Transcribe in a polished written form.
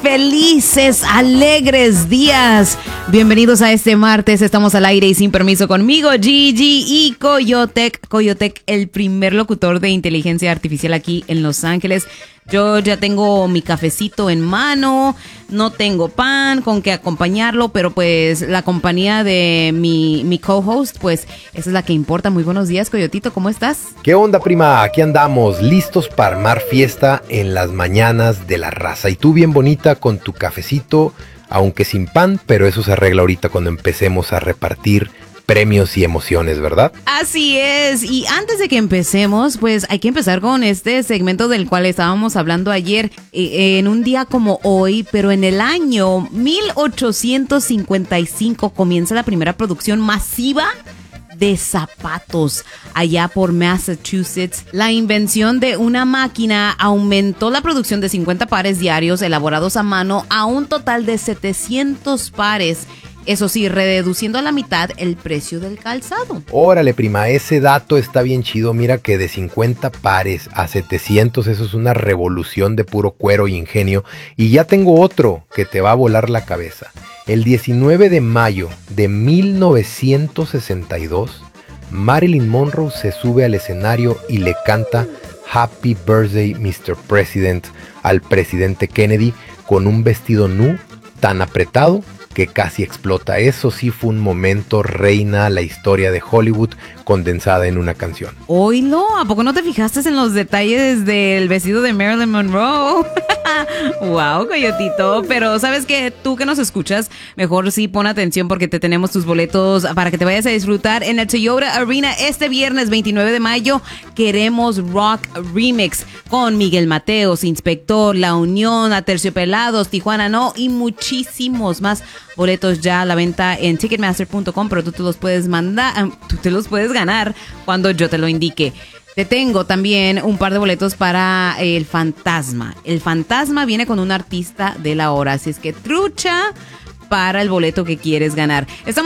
felices, alegres días. Bienvenidos a este martes. Estamos al aire y sin permiso conmigo, Gigi y Coyotec. Coyotec, el primer locutor de inteligencia artificial aquí en Los Ángeles. Yo ya tengo mi cafecito en mano, no tengo pan con que acompañarlo, pero pues la compañía de mi co-host, pues esa es la que importa. Muy buenos días, Coyotito, ¿cómo estás? ¿Qué onda, prima? Aquí andamos, listos para armar fiesta en las mañanas de la raza. Y tú bien bonita con tu cafecito, aunque sin pan, pero eso se arregla ahorita cuando empecemos a repartir premios y emociones, ¿verdad? Así es, y antes de que empecemos, pues hay que empezar con este segmento del cual estábamos hablando ayer, en un día como hoy, pero en el año 1855 comienza la primera producción masiva de zapatos allá por Massachusetts. La invención de una máquina aumentó la producción de 50 pares diarios elaborados a mano a un total de 700 pares. Eso sí, reduciendo a la mitad el precio del calzado. Órale, prima, ese dato está bien chido. Mira que de 50 pares a 700, eso es una revolución de puro cuero y ingenio. Y ya tengo otro que te va a volar la cabeza. El 19 de mayo de 1962, Marilyn Monroe se sube al escenario y le canta Happy Birthday, Mr. President al presidente Kennedy con un vestido nu tan apretado que casi explota. Eso sí fue un momento, reina, la historia de Hollywood condensada en una canción. Oílo, ¿a poco no te fijaste en los detalles del vestido de Marilyn Monroe? Wow, Coyotito. Pero sabes que tú que nos escuchas, mejor sí pon atención porque te tenemos tus boletos para que te vayas a disfrutar en el Toyota Arena este viernes 29 de mayo. Queremos Rock Remix con Miguel Mateos, Inspector, La Unión, Aterciopelados, Tijuana No y muchísimos más. Boletos ya a la venta en Ticketmaster.com, pero tú te los puedes ganar cuando yo te lo indique. Te tengo también un par de boletos para El Fantasma. El Fantasma viene con un artista de la hora, así es que trucha para el boleto que quieres ganar. Estamos